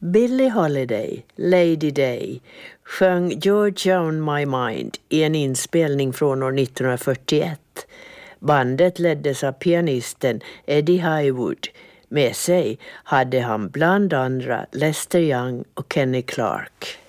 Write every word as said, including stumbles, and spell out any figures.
Billie Holiday, Lady Day, sjöng Georgia on my mind i en inspelning från år nittonhundrafyrtioett. Bandet leddes av pianisten Eddie Highwood. Med sig hade han bland andra Lester Young och Kenny Clarke.